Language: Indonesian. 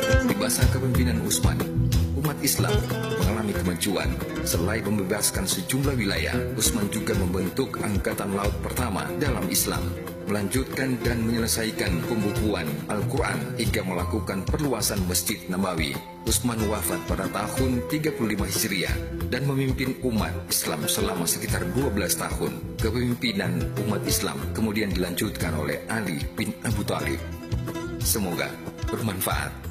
Di masa kepemimpinan Utsman, umat Islam mengalami kemajuan. Selain membebaskan sejumlah wilayah, Utsman juga membentuk Angkatan Laut pertama dalam Islam, melanjutkan dan menyelesaikan pembukuan Al-Quran hingga melakukan perluasan Masjid Nabawi. Utsman wafat pada tahun 35 Hijriah dan memimpin umat Islam selama sekitar 12 tahun. Kepemimpinan umat Islam kemudian dilanjutkan oleh Ali bin Abu Thalib. Semoga bermanfaat.